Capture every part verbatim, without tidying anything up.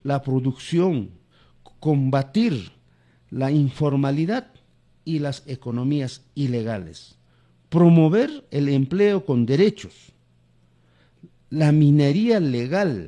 la producción, combatir la informalidad y las economías ilegales, promover el empleo con derechos, la minería legal,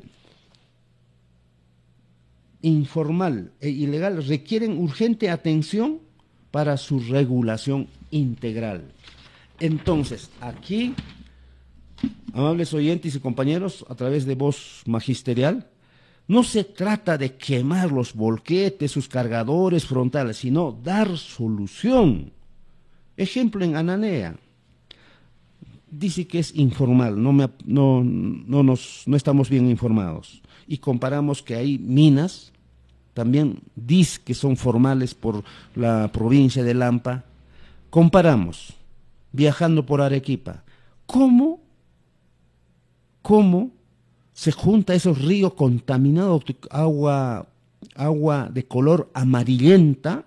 informal e ilegal requieren urgente atención para su regulación integral. Entonces, aquí, amables oyentes y compañeros, a través de voz magisterial, no se trata de quemar los volquetes, sus cargadores frontales, sino dar solución. Ejemplo en Ananea. Dice que es informal, no, me, no, no, nos, no estamos bien informados. Y comparamos que hay minas, también dice que son formales por la provincia de Lampa. Comparamos, viajando por Arequipa, ¿cómo, cómo se junta esos ríos contaminados, agua, agua de color amarillenta,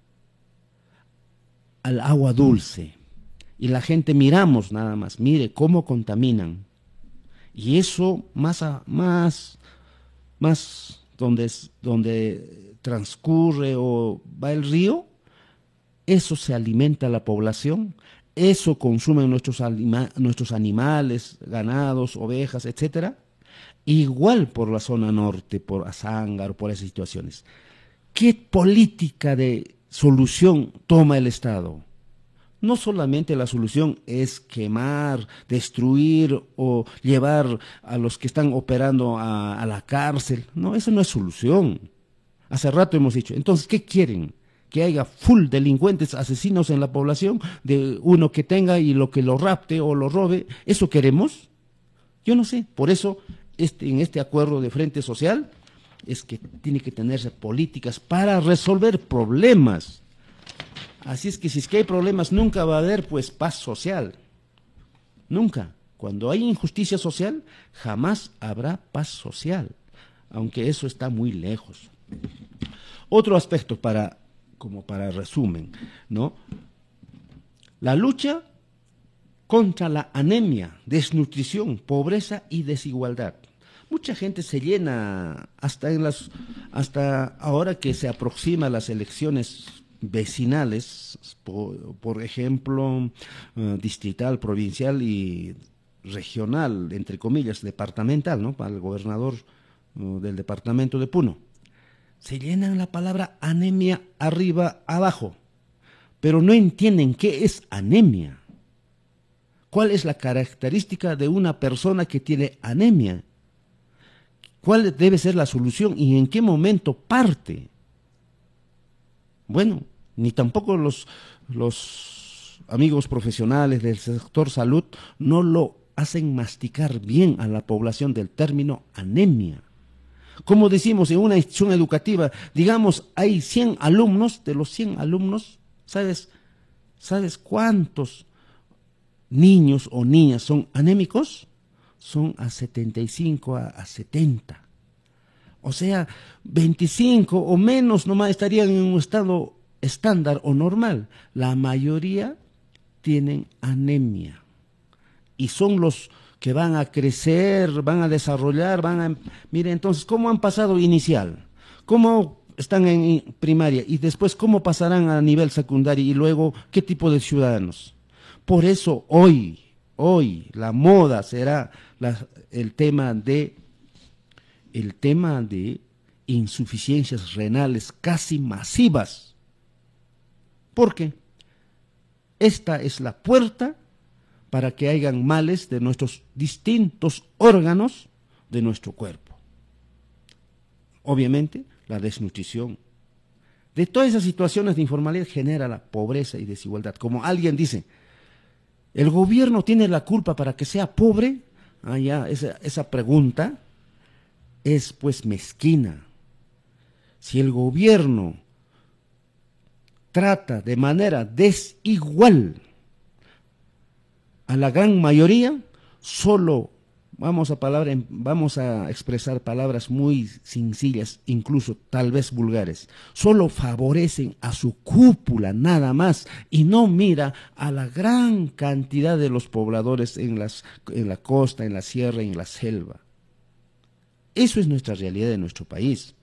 al agua dulce? Y la gente miramos nada más, mire cómo contaminan. Y eso más, a, más, más donde, es, donde transcurre o va el río, eso se alimenta a la población, eso consumen nuestros, anima, nuestros animales, ganados, ovejas, etcétera. Igual por la zona norte, por Azángaro, por esas situaciones. ¿Qué política de solución toma el Estado? No solamente la solución es quemar, destruir o llevar a los que están operando a, a la cárcel. No, eso no es solución. Hace rato hemos dicho. Entonces, ¿qué quieren? Que haya full delincuentes, asesinos en la población, de uno que tenga y lo que lo rapte o lo robe. ¿Eso queremos? Yo no sé. Por eso, este, en este acuerdo de Frente Social, es que tiene que tenerse políticas para resolver problemas. Así es que si es que hay problemas, nunca va a haber pues paz social. Nunca. Cuando hay injusticia social, jamás habrá paz social. Aunque eso está muy lejos. Otro aspecto para, como para resumen, ¿no? La lucha contra la anemia, desnutrición, pobreza y desigualdad. Mucha gente se llena hasta en las, hasta ahora que se aproximan las elecciones vecinales, por, por ejemplo, uh, distrital, provincial y regional, entre comillas, departamental, ¿no? Para el gobernador uh, del departamento de Puno. Se llenan la palabra anemia arriba, abajo, pero no entienden qué es anemia. ¿Cuál es la característica de una persona que tiene anemia? ¿Cuál debe ser la solución y en qué momento parte? Bueno, ni tampoco los, los amigos profesionales del sector salud no lo hacen masticar bien a la población del término anemia. Como decimos en una institución educativa, digamos, hay cien alumnos, de los cien alumnos, ¿sabes, ¿sabes cuántos niños o niñas son anémicos? Son a setenta y cinco, a, a setenta. O sea, veinticinco o menos nomás estarían en un estado estándar o normal. La mayoría tienen anemia. Y son los que van a crecer, van a desarrollar, van a... Mire, entonces, ¿cómo han pasado inicial? ¿Cómo están en primaria? Y después, ¿cómo pasarán a nivel secundario? Y luego, ¿qué tipo de ciudadanos? Por eso, hoy, hoy, la moda será la, el tema de... el tema de insuficiencias renales casi masivas. ¿Por qué? Esta es la puerta para que hayan males de nuestros distintos órganos de nuestro cuerpo. Obviamente, la desnutrición. De todas esas situaciones de informalidad genera la pobreza y desigualdad. Como alguien dice, ¿el gobierno tiene la culpa para que sea pobre? Ah, ya, esa, esa pregunta es pues mezquina. Si el gobierno trata de manera desigual a la gran mayoría, solo vamos a, palabra, vamos a expresar palabras muy sencillas, incluso tal vez vulgares, solo favorecen a su cúpula nada más y no mira a la gran cantidad de los pobladores en, las, en la costa, en la sierra, en la selva. Eso es nuestra realidad de nuestro país.